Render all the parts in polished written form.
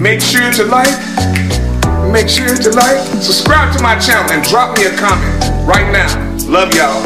Make sure to like, subscribe to my channel and drop me a comment right now. Love y'all.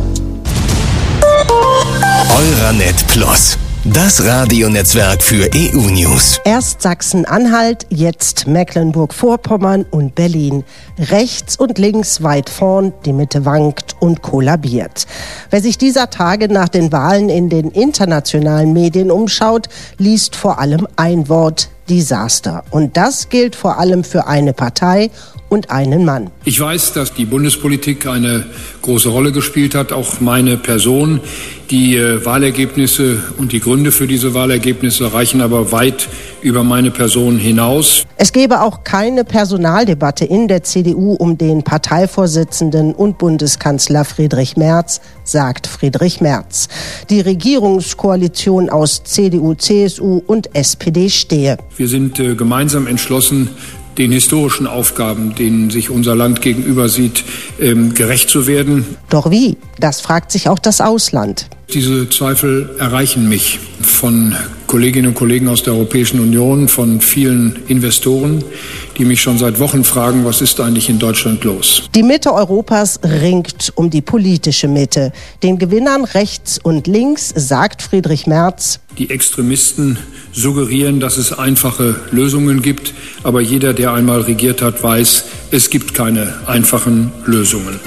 Euranet Plus, das Radionetzwerk für EU-News. Erst Sachsen-Anhalt, jetzt Mecklenburg-Vorpommern und Berlin. Rechts und links weit vorn, die Mitte wankt und kollabiert. Wer sich dieser Tage nach den Wahlen in den internationalen Medien umschaut, liest vor allem ein Wort: Desaster. Und das gilt vor allem für eine Partei und einen Mann. Ich weiß, dass die Bundespolitik eine große Rolle gespielt hat, auch meine Person. Die Wahlergebnisse und die Gründe für diese Wahlergebnisse reichen aber weit über meine Person hinaus. Es gebe auch keine Personaldebatte in der CDU um den Parteivorsitzenden und Bundeskanzler Friedrich Merz, sagt Friedrich Merz. Die Regierungskoalition aus CDU, CSU und SPD stehe. Wir sind gemeinsam entschlossen, den historischen Aufgaben, denen sich unser Land gegenüber sieht, gerecht zu werden. Doch wie? Das fragt sich auch das Ausland. Diese Zweifel erreichen mich von Kolleginnen und Kollegen aus der Europäischen Union, von vielen Investoren, die mich schon seit Wochen fragen, was ist eigentlich in Deutschland los? Die Mitte Europas ringt um die politische Mitte. Den Gewinnern rechts und links sagt Friedrich Merz: Die Extremisten suggerieren, dass es einfache Lösungen gibt, aber jeder, der einmal regiert hat, weiß, es gibt keine einfachen Lösungen.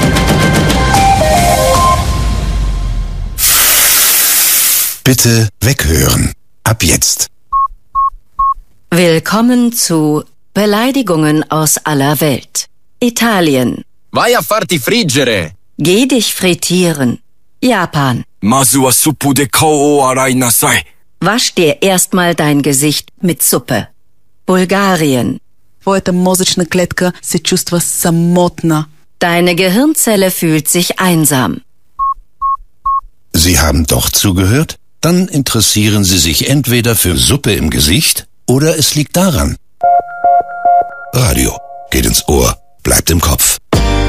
Bitte weghören. Ab jetzt. Willkommen zu Beleidigungen aus aller Welt. Italien. Vai a farti friggere. Geh dich frittieren. Japan. Mazu wa suppu de kao o arai nasai. Wasch dir erstmal dein Gesicht mit Suppe. Bulgarien. Твоята мозъчна клетка се чувства самотна. Deine Gehirnzelle fühlt sich einsam. Sie haben doch zugehört? Dann interessieren Sie sich entweder für Suppe im Gesicht oder es liegt daran. Radio geht ins Ohr, bleibt im Kopf.